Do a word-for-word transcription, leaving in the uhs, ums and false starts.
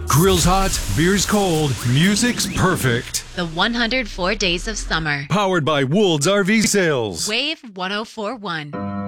Grill's hot, beer's cold, music's perfect. The one hundred four Days of Summer. Powered by Woold's R V Sales. Wave one oh four point one.